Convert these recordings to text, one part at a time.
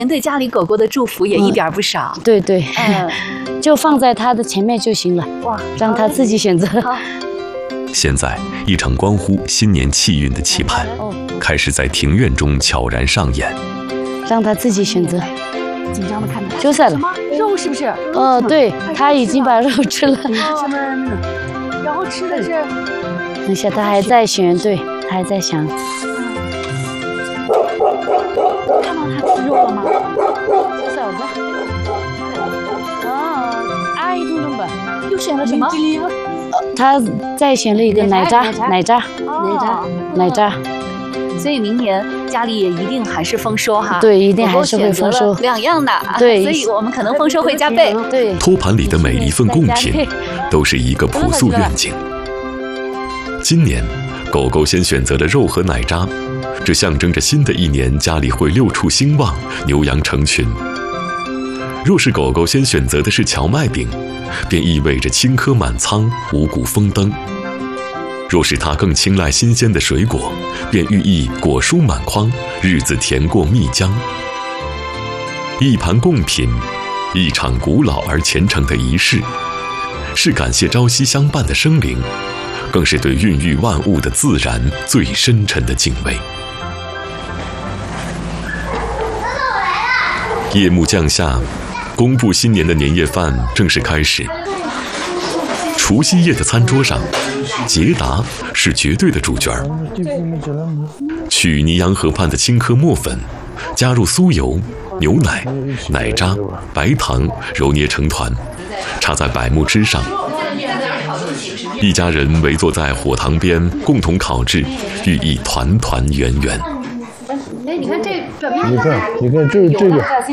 您对家里狗狗的祝福也一点不少。 对对，就放在它的前面就行了。哇，让它自己选择。 现在，一场关乎新年气运的期盼，开始在庭院中悄然上演。 让它自己选择。 紧张的看着， 就算了。 什么肉是不是？ 对，它已经把肉吃了。 然后吃的是。 等一下，它还在选，对，它还在想。 看到它吃肉了吗？又选了什么？ 他再选了一个奶渣。 所以明年家里也一定还是丰收哈。 对，一定还是会丰收。 两样的， 对， 所以我们可能丰收会加倍。 对， 托盘里的每一份贡品，都是一个朴素愿景。今年，狗狗先选择了肉和奶渣，这象征着新的一年家里会六畜兴旺，牛羊成群。若是狗狗先选择的是荞麦饼，便意味着青稞满仓，五谷丰登。若是它更青睐新鲜的水果，便寓意果蔬满筐，日子甜过蜜浆。一盘贡品，一场古老而虔诚的仪式，是感谢朝夕相伴的生灵，更是对孕育万物的自然最深沉的敬畏。夜幕降下，公布新年的年夜饭正式开始。除夕夜的餐桌上，捷达是绝对的主角。取泥洋河畔的青稞磨粉，加入酥油、牛奶、奶渣、白糖，揉捏成团，插在柏木枝上。一家人围坐在火塘边，共同烤制，寓意团团圆圆。 你看这转片，你看这个，这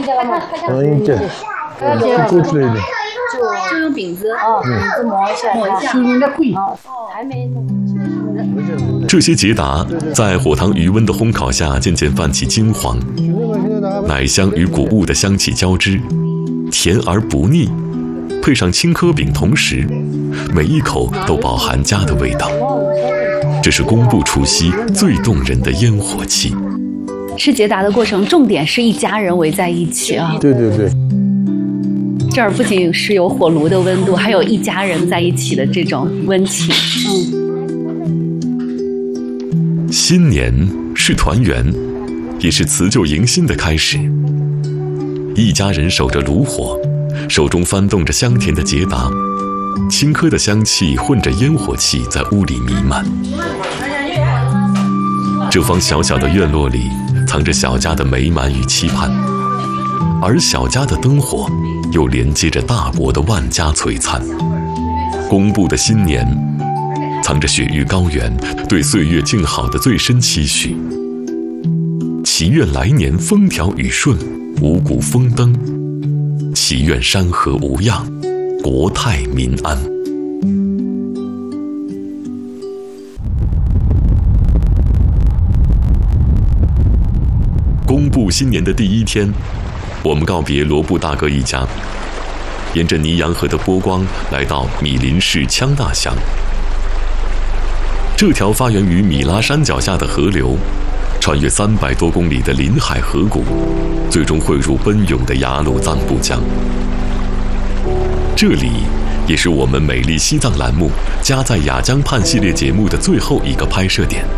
勾出来的， 就用饼子， 饼子磨一下， 有点贵， 还没。 这些捷达在火塘余温的烘烤下渐渐泛起金黄，奶香与谷物的香气交织，甜而不腻，配上青稞饼同时，每一口都饱含家的味道。这是公布除夕最动人的烟火气。 吃捷达的过程，重点是一家人围在一起啊。 对对对。 这儿不仅是有火炉的温度，还有一家人在一起的这种温情。 新年是团圆，也是辞旧迎新的开始。一家人守着炉火，手中翻动着香甜的捷达，青稞的香气混着烟火气在屋里弥漫。这方小小的院落里，藏着小家的美满与期盼，而小家的灯火又连接着大伯的万家璀璨。公布的新年，藏着雪域高原对岁月静好的最深期许。祈愿来年风调雨顺，五谷丰登；祈愿山河无恙，国泰民安。公布新年的第一天，我们告别罗布大哥一家，沿着泥洋河的波光来到米林市羌大乡。这条发源于米拉山脚下的河流，穿越300多公里的临海河谷，最终汇入奔涌的雅鲁藏布江。这里也是我们美丽西藏栏目家在雅江畔系列节目的最后一个拍摄点。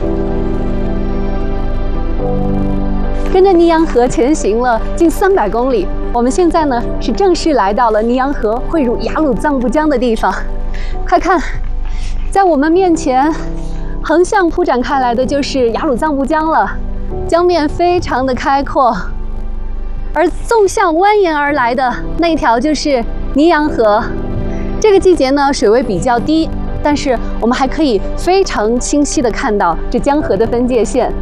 跟着泥洋河前行了近300公里，我们现在呢是正式来到了泥洋河汇入雅鲁藏布江的地方。快看，在我们面前横向铺展开来的就是雅鲁藏布江了，江面非常的开阔，而纵向蜿蜒而来的那一条就是泥洋河。这个季节呢水位比较低，但是我们还可以非常清晰地看到这江河的分界线。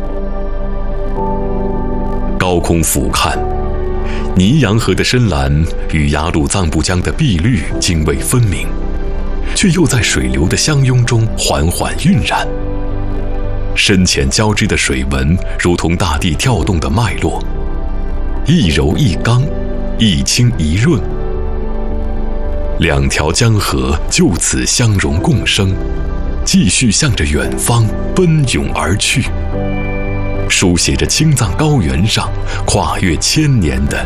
高空俯瞰，泥洋河的深蓝与雅鲁藏布江的碧绿泾渭分明，却又在水流的相拥中缓缓晕染。深浅交织的水纹如同大地跳动的脉络，一柔一刚，一清一润，两条江河就此相融共生，继续向着远方奔涌而去，书写着青藏高原上跨越1000年的